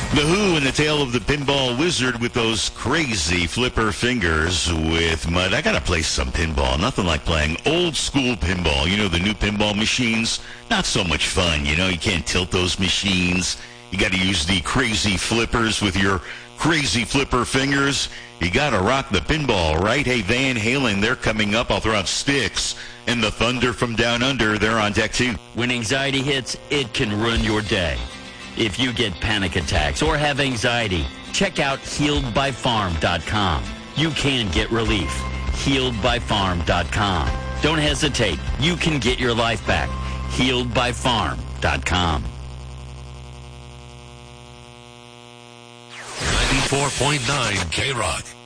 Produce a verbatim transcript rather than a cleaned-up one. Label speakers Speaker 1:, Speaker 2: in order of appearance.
Speaker 1: The Who and the Tale of the Pinball Wizard with those crazy flipper fingers with mud. I gotta play some pinball. Nothing like playing old school pinball. You know, the new pinball machines, not so much fun. You know, you can't tilt those machines. You gotta use the crazy flippers with your crazy flipper fingers. You gotta rock the pinball, right? Hey, Van Halen, they're coming up. I'll throw out Styx. And the Thunder from Down Under, they're on deck too.
Speaker 2: When anxiety hits, it can ruin your day. If you get panic attacks or have anxiety, check out healed by farm dot com. You can get relief. healed by farm dot com. Don't hesitate. You can get your life back. healed by farm dot com.
Speaker 3: ninety-four point nine K-Rock.